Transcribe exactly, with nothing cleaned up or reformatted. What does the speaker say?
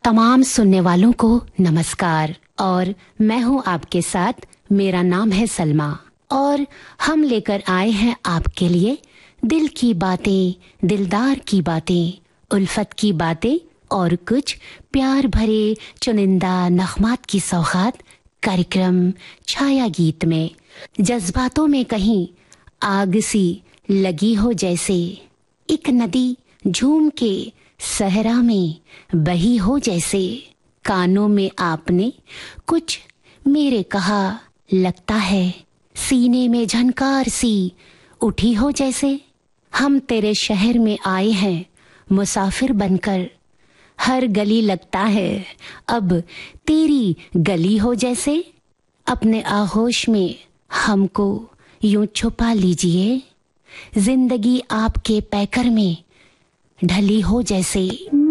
तमाम सुनने वालों को नमस्कार। और मैं हूं आपके साथ, मेरा नाम है सलमा और हम लेकर आए हैं आपके लिए दिल की बातें, दिलदार की बातें, उल्फत की बातें और कुछ प्यार भरे चुनिंदा नगमात की सौगात कार्यक्रम छाया गीत में। जज्बातों में कहीं आग सी लगी हो जैसे, एक नदी झूम के सहरा में बही हो जैसे, कानों में आपने कुछ मेरे कहा, लगता है सीने में झनकार सी उठी हो जैसे। हम तेरे शहर में आए हैं मुसाफिर बनकर, हर गली लगता है अब तेरी गली हो जैसे। अपने आगोश में हमको यूं छुपा लीजिए, जिंदगी आपके पैकर में ढली हो जैसे।